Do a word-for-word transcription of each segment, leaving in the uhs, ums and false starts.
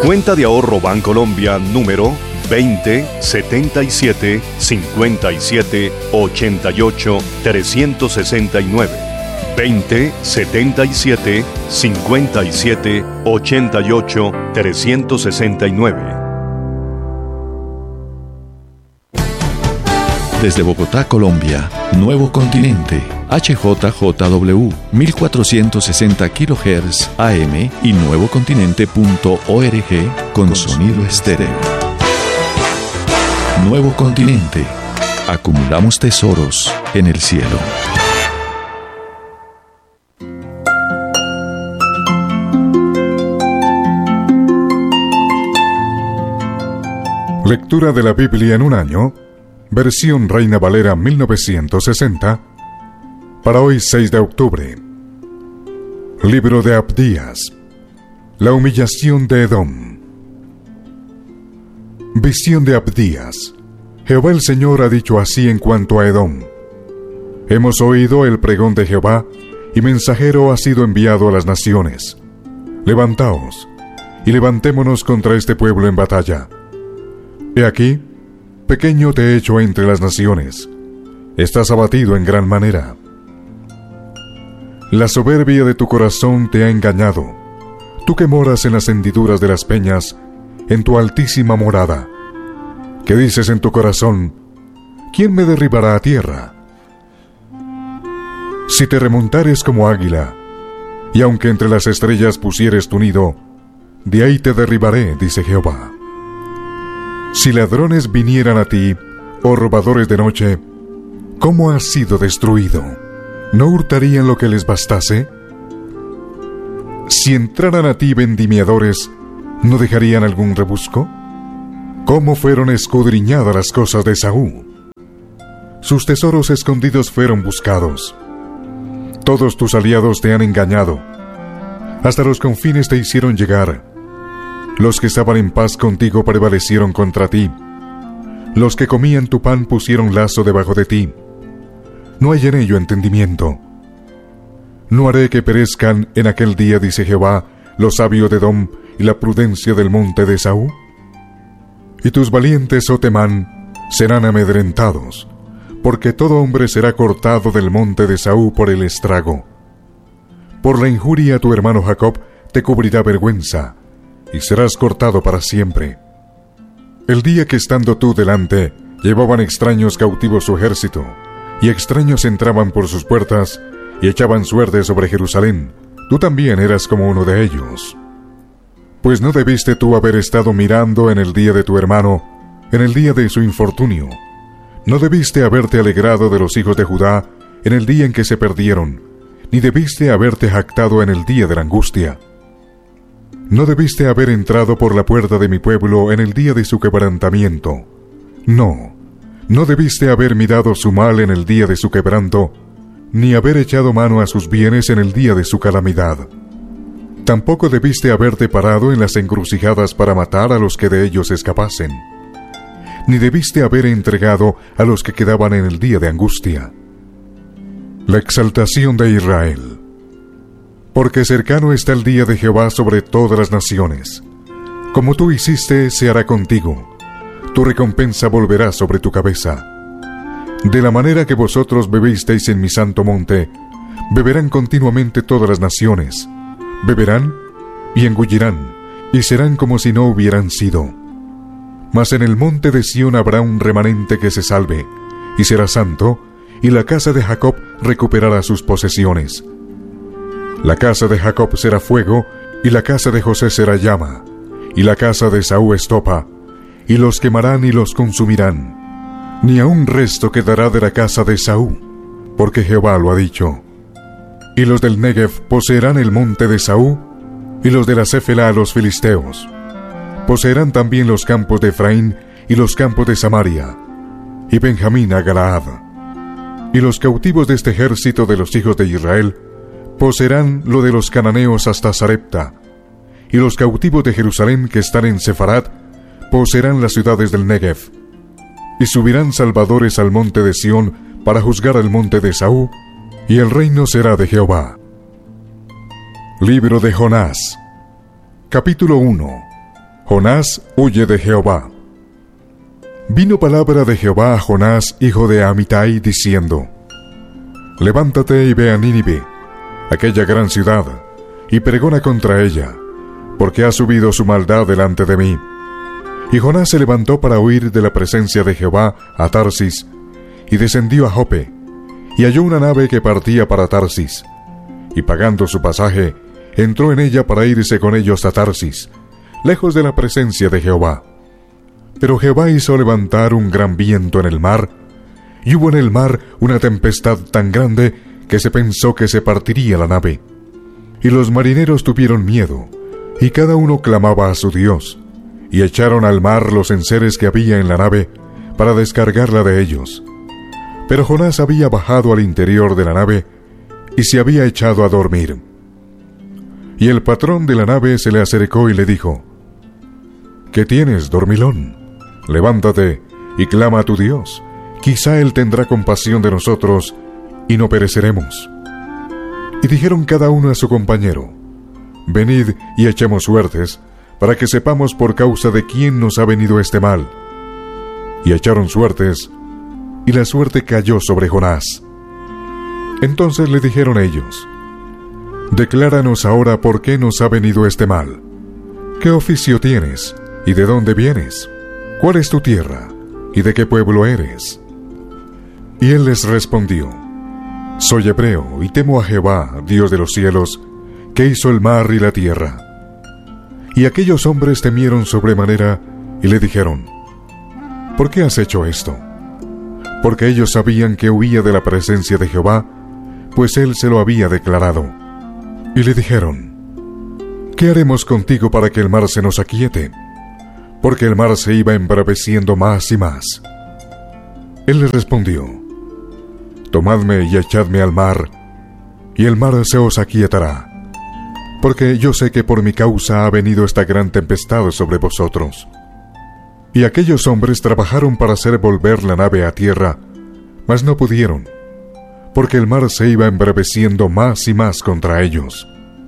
Cuenta de ahorro Bancolombia número veinte setenta y siete cincuenta y siete ochenta y ocho trescientos sesenta y nueve. veinte setenta y siete cincuenta y siete ochenta y ocho trescientos sesenta y nueve. Desde Bogotá, Colombia, Nuevo Continente, H J J W, mil cuatrocientos sesenta kilohertz A M y nuevocontinente punto org con, con sonido estéreo. Nuevo Continente. Acumulamos tesoros en el cielo. Lectura de la Biblia en un año, versión Reina Valera mil novecientos sesenta, para hoy seis de octubre. Libro de Abdías. La humillación de Edom. Visión de Abdías. Jehová el Señor ha dicho así en cuanto a Edom: hemos oído el pregón de Jehová, y mensajero ha sido enviado a las naciones. Levantaos, y levantémonos contra este pueblo en batalla. He aquí, pequeño te he hecho entre las naciones, estás abatido en gran manera. La soberbia de tu corazón te ha engañado, tú que moras en las hendiduras de las peñas, en tu altísima morada, que dices en tu corazón: ¿quién me derribará a tierra? Si te remontares como águila, y aunque entre las estrellas pusieres tu nido, de ahí te derribaré, dice Jehová. Si ladrones vinieran a ti, o robadores de noche, ¿cómo has sido destruido? ¿No hurtarían lo que les bastase? Si entraran a ti vendimiadores, ¿no dejarían algún rebusco? ¿Cómo fueron escudriñadas las cosas de Esaú? Sus tesoros escondidos fueron buscados. Todos tus aliados te han engañado. Hasta los confines te hicieron llegar. Los que estaban en paz contigo prevalecieron contra ti. Los que comían tu pan pusieron lazo debajo de ti. No hay en ello entendimiento. No haré que perezcan en aquel día, dice Jehová, los sabios de Edom y la prudencia del monte de Esaú. Y tus valientes, oh Temán, serán amedrentados, porque todo hombre será cortado del monte de Esaú por el estrago. Por la injuria a tu hermano Jacob te cubrirá vergüenza, y serás cortado para siempre. El día que estando tú delante, llevaban extraños cautivos su ejército, y extraños entraban por sus puertas, y echaban suerte sobre Jerusalén, tú también eras como uno de ellos. Pues no debiste tú haber estado mirando en el día de tu hermano, en el día de su infortunio. No debiste haberte alegrado de los hijos de Judá en el día en que se perdieron, ni debiste haberte jactado en el día de la angustia. No debiste haber entrado por la puerta de mi pueblo en el día de su quebrantamiento. No, no debiste haber mirado su mal en el día de su quebranto, ni haber echado mano a sus bienes en el día de su calamidad. Tampoco debiste haberte parado en las encrucijadas para matar a los que de ellos escapasen, ni debiste haber entregado a los que quedaban en el día de angustia. La exaltación de Israel. Porque cercano está el día de Jehová sobre todas las naciones. Como tú hiciste, se hará contigo. Tu recompensa volverá sobre tu cabeza. De la manera que vosotros bebisteis en mi santo monte, beberán continuamente todas las naciones. Beberán y engullirán, y serán como si no hubieran sido. Mas en el monte de Sión habrá un remanente que se salve, y será santo, y la casa de Jacob recuperará sus posesiones. La casa de Jacob será fuego, y la casa de José será llama, y la casa de Esaú estopa, y los quemarán y los consumirán. Ni aun resto quedará de la casa de Esaú, porque Jehová lo ha dicho. Y los del Negev poseerán el monte de Esaú, y los de la Céfela a los filisteos. Poseerán también los campos de Efraín y los campos de Samaria, y Benjamín a Galaad. Y los cautivos de este ejército de los hijos de Israel poseerán lo de los cananeos hasta Sarepta, y los cautivos de Jerusalén que están en Sefarat poseerán las ciudades del Negev. Y subirán salvadores al monte de Sión para juzgar al monte de Esaú, y el reino será de Jehová. Libro de Jonás. Capítulo uno. Jonás huye de Jehová. Vino palabra de Jehová a Jonás, hijo de Amitai, diciendo: Levántate y ve a Nínive, aquella gran ciudad, y pregona contra ella, porque ha subido su maldad delante de mí. Y Jonás se levantó para huir de la presencia de Jehová a Tarsis, y descendió a Jope, y halló una nave que partía para Tarsis, y pagando su pasaje, entró en ella para irse con ellos a Tarsis, lejos de la presencia de Jehová. Pero Jehová hizo levantar un gran viento en el mar, y hubo en el mar una tempestad tan grande que se pensó que se partiría la nave. Y los marineros tuvieron miedo, y cada uno clamaba a su Dios, y echaron al mar los enseres que había en la nave para descargarla de ellos. Pero Jonás había bajado al interior de la nave y se había echado a dormir. Y el patrón de la nave se le acercó y le dijo: ¿Qué tienes, dormilón? Levántate y clama a tu Dios, quizá Él tendrá compasión de nosotros y no pereceremos. Y dijeron cada uno a su compañero: Venid y echemos suertes, para que sepamos por causa de quién nos ha venido este mal. Y echaron suertes, y la suerte cayó sobre Jonás. Entonces le dijeron ellos: Decláranos ahora por qué nos ha venido este mal. ¿Qué oficio tienes, y de dónde vienes? ¿Cuál es tu tierra, y de qué pueblo eres? Y él les respondió: Soy hebreo, y temo a Jehová, Dios de los cielos, que hizo el mar y la tierra. Y aquellos hombres temieron sobremanera, y le dijeron: ¿Por qué has hecho esto? Porque ellos sabían que huía de la presencia de Jehová, pues él se lo había declarado. Y le dijeron: ¿Qué haremos contigo para que el mar se nos aquiete? Porque el mar se iba embraveciendo más y más. Él les respondió: Tomadme y echadme al mar, y el mar se os aquietará, porque yo sé que por mi causa ha venido esta gran tempestad sobre vosotros. Y aquellos hombres trabajaron para hacer volver la nave a tierra, mas no pudieron, porque el mar se iba embraveciendo más y más contra ellos.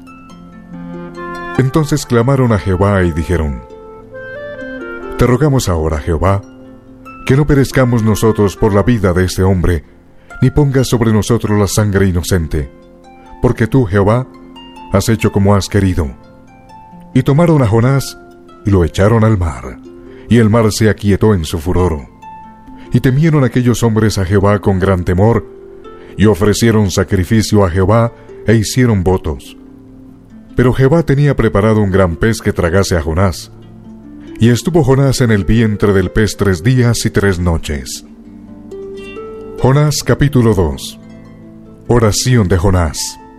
Entonces clamaron a Jehová y dijeron: Te rogamos ahora, Jehová, que no perezcamos nosotros por la vida de este hombre, ni pongas sobre nosotros la sangre inocente, porque tú, Jehová, has hecho como has querido. Y tomaron a Jonás y lo echaron al mar, y el mar se aquietó en su furor. Y temieron aquellos hombres a Jehová con gran temor, y ofrecieron sacrificio a Jehová e hicieron votos. Pero Jehová tenía preparado un gran pez que tragase a Jonás, y estuvo Jonás en el vientre del pez tres días y tres noches. Jonás capítulo dos. Oración de Jonás.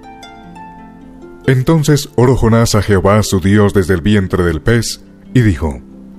Entonces oró Jonás a Jehová su Dios desde el vientre del pez, y dijo: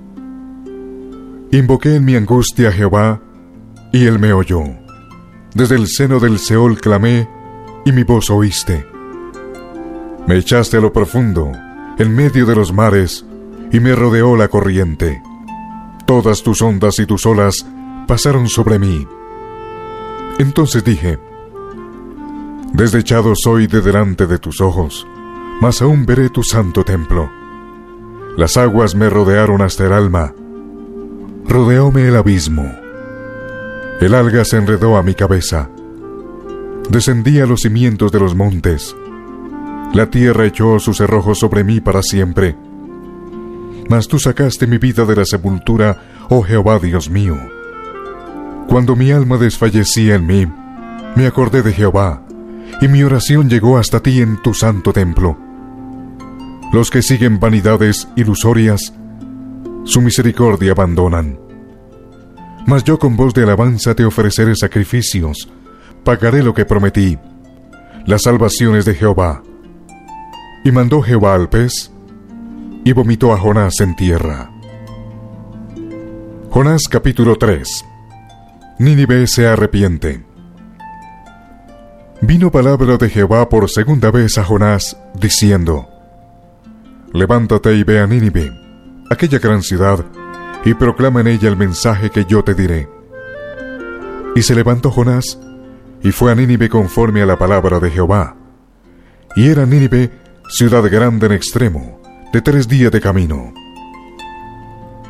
Invoqué en mi angustia a Jehová, y él me oyó. Desde el seno del Seol clamé, y mi voz oíste. Me echaste a lo profundo, en medio de los mares, y me rodeó la corriente. Todas tus ondas y tus olas pasaron sobre mí. Entonces dije: Desechado soy de delante de tus ojos, mas aún veré tu santo templo. Las aguas me rodearon hasta el alma, rodeóme el abismo. El alga se enredó a mi cabeza. Descendí a los cimientos de los montes. La tierra echó sus cerrojos sobre mí para siempre. Mas tú sacaste mi vida de la sepultura, oh Jehová Dios mío. Cuando mi alma desfallecía en mí, me acordé de Jehová, y mi oración llegó hasta ti en tu santo templo. Los que siguen vanidades ilusorias, su misericordia abandonan. Mas yo con voz de alabanza te ofreceré sacrificios, pagaré lo que prometí, las salvaciones de Jehová. Y mandó Jehová al pez, y vomitó a Jonás en tierra. Jonás capítulo tres. Nínive se arrepiente. Vino palabra de Jehová por segunda vez a Jonás, diciendo: Levántate y ve a Nínive, aquella gran ciudad, y proclama en ella el mensaje que yo te diré. Y se levantó Jonás, y fue a Nínive conforme a la palabra de Jehová. Y era Nínive ciudad grande en extremo, de tres días de camino.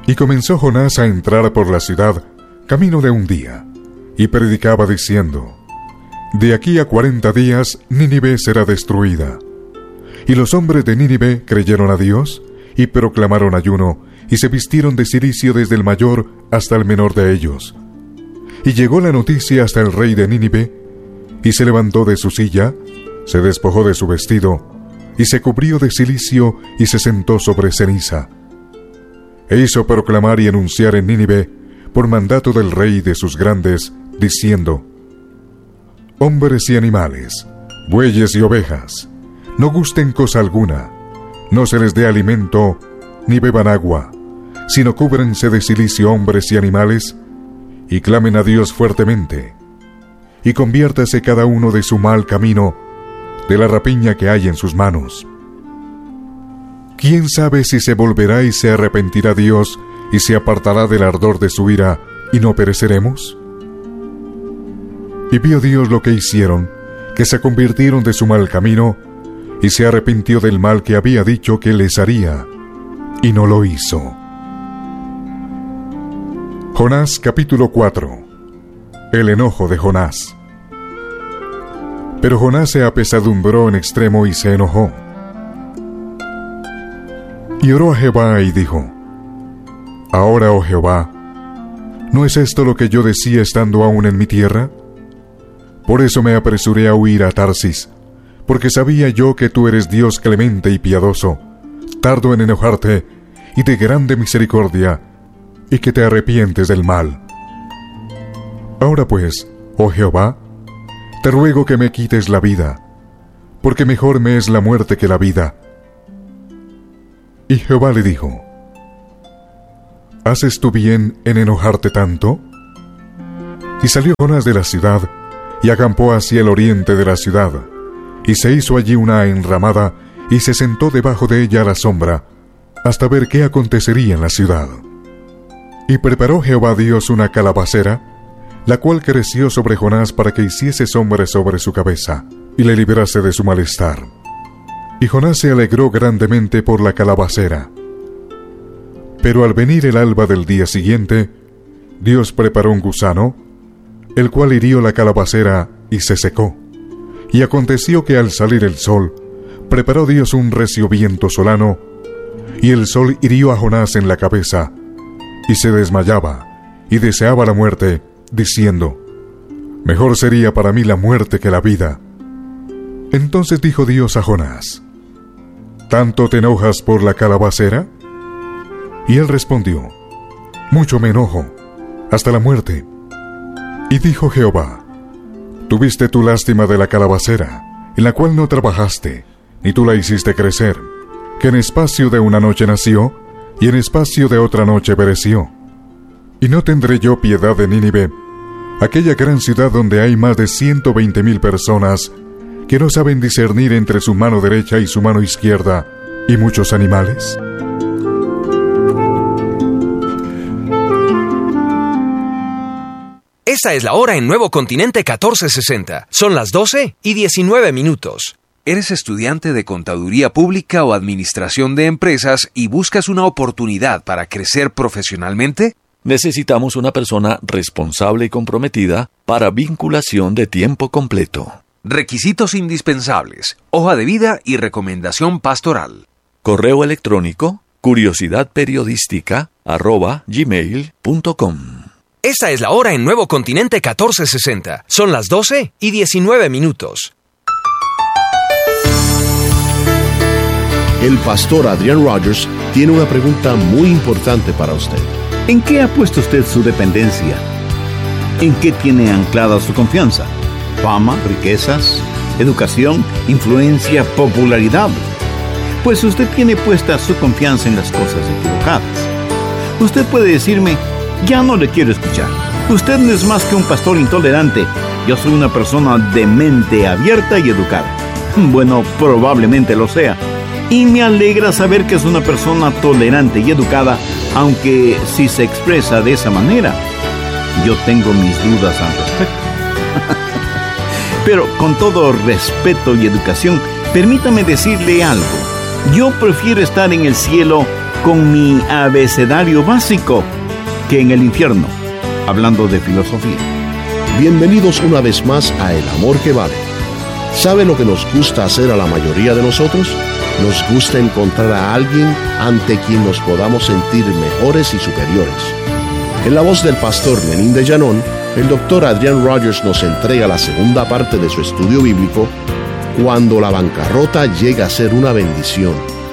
Y comenzó Jonás a entrar por la ciudad camino de un día, y predicaba diciendo: de aquí a cuarenta días Nínive será destruida. Y los hombres de Nínive creyeron a Dios, y proclamaron ayuno, y se vistieron de cilicio desde el mayor hasta el menor de ellos. Y llegó la noticia hasta el rey de Nínive, y se levantó de su silla, se despojó de su vestido, y se cubrió de cilicio, y se sentó sobre ceniza. E hizo proclamar y anunciar en Nínive, por mandato del rey y de sus grandes, diciendo: hombres y animales, bueyes y ovejas, no gusten cosa alguna, no se les dé alimento, ni beban agua, sino cúbrense de cilicio hombres y animales, y clamen a Dios fuertemente, y conviértase cada uno de su mal camino, de la rapiña que hay en sus manos. ¿Quién sabe si se volverá y se arrepentirá Dios, y se apartará del ardor de su ira, y no pereceremos? Y vio Dios lo que hicieron, que se convirtieron de su mal camino, y se arrepintió del mal que había dicho que les haría, y no lo hizo. Jonás capítulo cuatro. El enojo de Jonás. Pero Jonás se apesadumbró en extremo y se enojó. Y oró a Jehová y dijo: ahora, oh Jehová, ¿no es esto lo que yo decía estando aún en mi tierra? Por eso me apresuré a huir a Tarsis, porque sabía yo que tú eres Dios clemente y piadoso, tardo en enojarte y de grande misericordia, y que te arrepientes del mal. Ahora pues, oh Jehová, te ruego que me quites la vida, porque mejor me es la muerte que la vida. Y Jehová le dijo: ¿haces tú bien en enojarte tanto? Y salió Jonás de la ciudad, y acampó hacia el oriente de la ciudad, y se hizo allí una enramada, y se sentó debajo de ella a la sombra, hasta ver qué acontecería en la ciudad. Y preparó Jehová Dios una calabacera, la cual creció sobre Jonás para que hiciese sombra sobre su cabeza, y le librase de su malestar. Y Jonás se alegró grandemente por la calabacera. Pero al venir el alba del día siguiente, Dios preparó un gusano, el cual hirió la calabacera y se secó. Y aconteció que al salir el sol, preparó Dios un recio viento solano, y el sol hirió a Jonás en la cabeza, y se desmayaba, y deseaba la muerte, diciendo: mejor sería para mí la muerte que la vida. Entonces dijo Dios a Jonás: ¿tanto te enojas por la calabacera? Y él respondió: mucho me enojo, hasta la muerte. Y dijo Jehová: tuviste tu lástima de la calabacera, en la cual no trabajaste, ni tú la hiciste crecer, que en espacio de una noche nació, y en espacio de otra noche pereció. Y no tendré yo piedad de Nínive, aquella gran ciudad donde hay más de ciento veinte mil personas, que no saben discernir entre su mano derecha y su mano izquierda, y muchos animales. Esa es la hora en Nuevo Continente catorce sesenta. Son las doce y diecinueve minutos. ¿Eres estudiante de Contaduría Pública o Administración de Empresas y buscas una oportunidad para crecer profesionalmente? Necesitamos una persona responsable y comprometida para vinculación de tiempo completo. Requisitos indispensables: hoja de vida y recomendación pastoral. Correo electrónico curiosidadperiodística arroba gmail punto com. Esa es la hora en Nuevo Continente catorce sesenta. Son las doce y diecinueve minutos. El pastor Adrian Rogers tiene una pregunta muy importante para usted. ¿En qué ha puesto usted su dependencia? ¿En qué tiene anclada su confianza? ¿Fama, riquezas, educación, influencia, popularidad? Pues usted tiene puesta su confianza en las cosas equivocadas. Usted puede decirme: ya no le quiero escuchar. Usted no es más que un pastor intolerante. Yo soy una persona de mente abierta y educada. Bueno, probablemente lo sea. Y me alegra saber que es una persona tolerante y educada, aunque si se expresa de esa manera, yo tengo mis dudas al respecto. Pero con todo respeto y educación, permítame decirle algo. Yo prefiero estar en el cielo con mi abecedario básico que en el infierno, hablando de filosofía. Bienvenidos una vez más a El Amor que Vale. ¿Sabe lo que nos gusta hacer a la mayoría de nosotros? Nos gusta encontrar a alguien ante quien nos podamos sentir mejores y superiores. En la voz del pastor Lenín de Llanón, el doctor Adrian Rogers nos entrega la segunda parte de su estudio bíblico, Cuando la bancarrota llega a ser una bendición.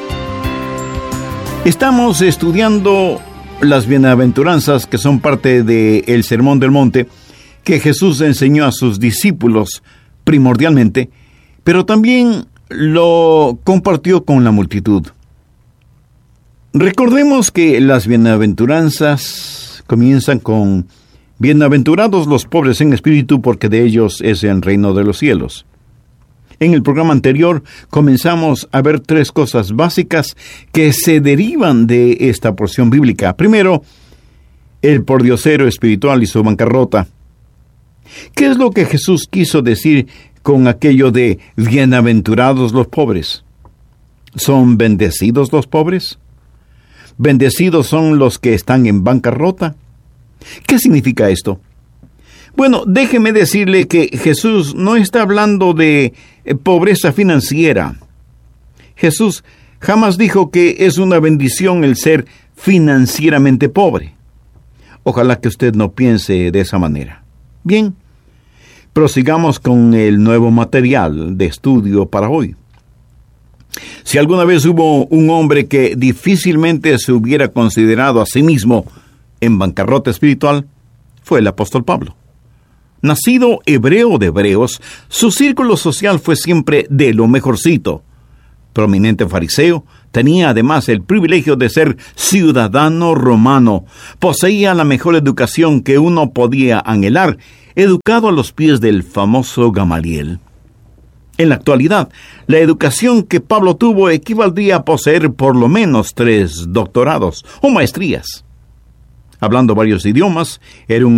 Estamos estudiando las bienaventuranzas que son parte del Sermón del Monte que Jesús enseñó a sus discípulos primordialmente, pero también lo compartió con la multitud. Recordemos que las bienaventuranzas comienzan con: bienaventurados los pobres en espíritu, porque de ellos es el reino de los cielos. En el programa anterior comenzamos a ver tres cosas básicas que se derivan de esta porción bíblica. Primero, el pordiosero espiritual y su bancarrota. ¿Qué es lo que Jesús quiso decir con aquello de bienaventurados los pobres? ¿Son bendecidos los pobres? ¿Bendecidos son los que están en bancarrota? ¿Qué significa esto? Bueno, déjeme decirle que Jesús no está hablando de pobreza financiera. Jesús jamás dijo que es una bendición el ser financieramente pobre. Ojalá que usted no piense de esa manera. Bien, prosigamos con el nuevo material de estudio para hoy. Si alguna vez hubo un hombre que difícilmente se hubiera considerado a sí mismo en bancarrota espiritual, fue el apóstol Pablo. Nacido hebreo de hebreos, su círculo social fue siempre de lo mejorcito. Prominente fariseo, tenía además el privilegio de ser ciudadano romano. Poseía la mejor educación que uno podía anhelar, educado a los pies del famoso Gamaliel. En la actualidad, la educación que Pablo tuvo equivaldría a poseer por lo menos tres doctorados o maestrías. Hablando varios idiomas, era un